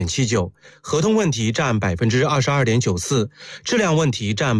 79%，合同问题占22.94%，质量问题占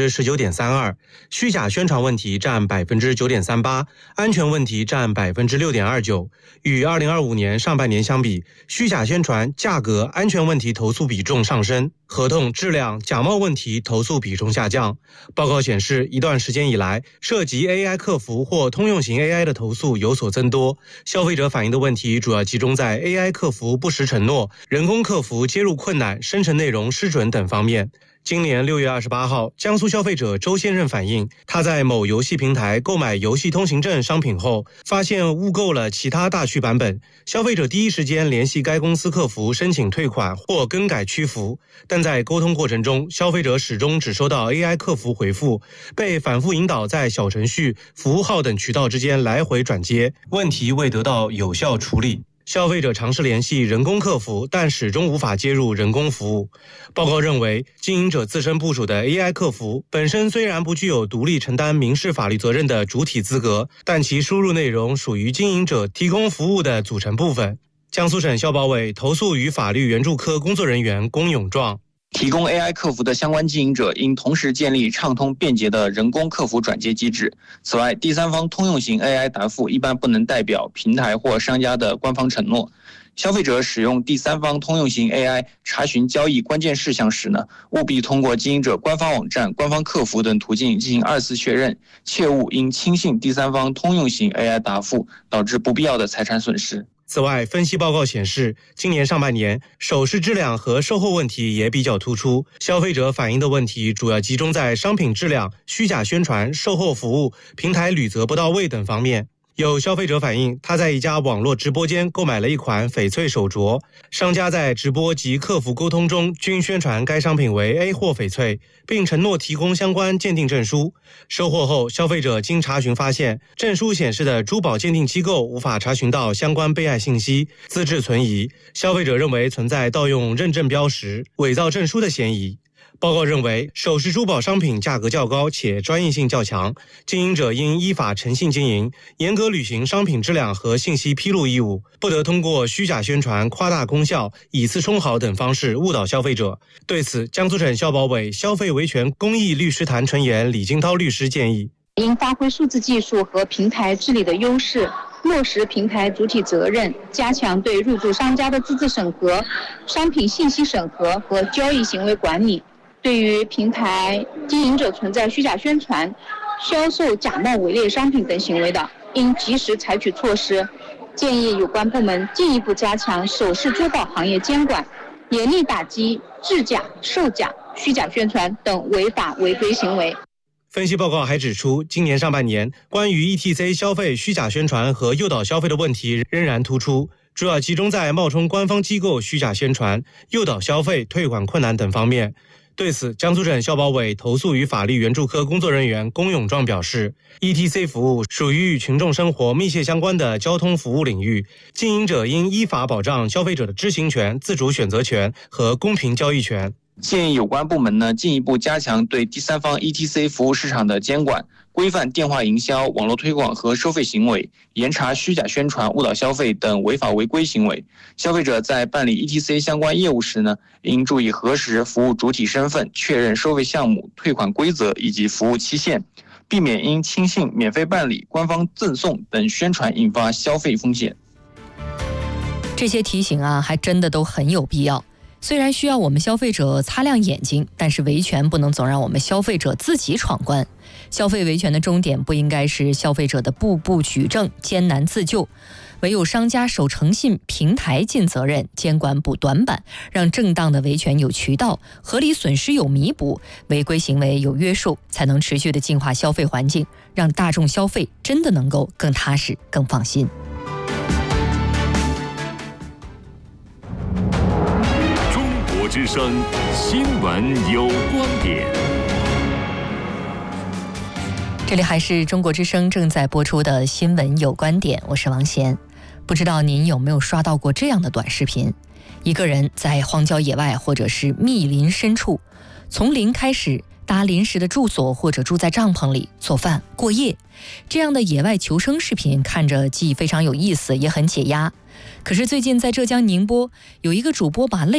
19.32%，虚假宣传问题占9.38%，安全问题占6.29%。与2025年上半年相比，虚假宣传、价格、安全问题投诉比重上升，合同质量、假冒问题投诉比重下降。报告显示，一段时间以来，涉及 AI 客服或通用型 AI 的投诉有所增多。消费者反映的问题主要集中在 AI 客服不实承诺、人工客服接入困难、生成内容失准等方面。今年6月28号，江苏消费者周先生反映，他在某游戏平台购买游戏通行证商品后，发现误购了其他大区版本。消费者第一时间联系该公司客服申请退款或更改区服，但在沟通过程中，消费者始终只收到 AI 客服回复，被反复引导在小程序、服务号等渠道之间来回转接，问题未得到有效处理。消费者尝试联系人工客服，但始终无法接入人工服务。报告认为，经营者自身部署的 AI 客服本身虽然不具有独立承担民事法律责任的主体资格，但其输入内容属于经营者提供服务的组成部分。江苏省消保委投诉与法律援助科工作人员龚永壮。 提供 AI 客服的相关经营者应同时建立畅通便捷的人工客服转接机制。此外，第三方通用型 AI 答复一般不能代表平台或商家的官方承诺。消费者使用第三方通用型 AI 查询交易关键事项时务必通过经营者官方网站、官方客服等途径进行2次确认，切勿因轻信第三方通用型 AI 答复导致不必要的财产损失。 此外，分析报告显示，今年上半年首饰质量和售后问题也比较突出，消费者反映的问题主要集中在商品质量、虚假宣传、售后服务、平台履责不到位等方面。有消费者反映，他在一家网络直播间购买了一款翡翠手镯，商家在直播及客服沟通中均宣传该商品为 A 货翡翠，并承诺提供相关鉴定证书。收货后，消费者经查询发现，证书显示的珠宝鉴定机构无法查询到相关备案信息，资质存疑。消费者认为存在盗用认证标识、伪造证书的嫌疑。报告认为，首饰珠宝商品价格较高且专业性较强，经营者应依法诚信经营，严格履行商品质量和信息披露义务，不得通过虚假宣传、夸大功效、以次充好等方式误导消费者。对此，江苏省消保委消费维权公益律师团成员李金涛律师建议， 应发挥数字技术和平台治理的优势，落实平台主体责任，加强对入驻商家的资质审核、商品信息审核和交易行为管理。对于平台经营者存在虚假宣传、销售假冒伪劣商品等行为的，应及时采取措施。建议有关部门进一步加强首饰珠宝行业监管，严厉打击制假、售假、虚假宣传等违法违规行为。 分析报告还指出，今年上半年关于 ETC 消费虚假宣传和诱导消费的问题仍然突出，主要集中在冒充官方机构虚假宣传、诱导消费、退款困难等方面。对此，江苏省消保委投诉与法律援助科工作人员龚永壮表示， ETC 服务属于与群众生活密切相关的交通服务领域，经营者应依法保障消费者的知情权、自主选择权和公平交易权。 建议有关部门进一步加强对第三方 ETC 服务市场的监管，规范电话营销、网络推广和收费行为，严查虚假宣传、误导消费等违法违规行为。消费者在办理 ETC 相关业务时应注意核实服务主体身份、确认收费项目、退款规则以及服务期限，避免因轻信、免费办理、官方赠送等宣传引发消费风险。 这些提醒还真的都很有必要。虽然需要我们消费者擦亮眼睛，但是维权不能总让我们消费者自己闯关。消费维权的终点不应该是消费者的步步举证、艰难自救，唯有商家守诚信，平台尽责任，监管补短板，让正当的维权有渠道，合理损失有弥补，违规行为有约束，才能持续的净化消费环境，让大众消费真的能够更踏实、更放心。 之声新闻有观点， 这里还是中国之声正在播出的新闻有观点，我是王贤。不知道您有没有刷到过这样的短视频，一个人在荒郊野外或者是密林深处，从零开始搭临时的住所或者住在帐篷里做饭过夜，这样的野外求生视频看着既非常有意思，也很解压。可是最近在浙江宁波，有一个主播把类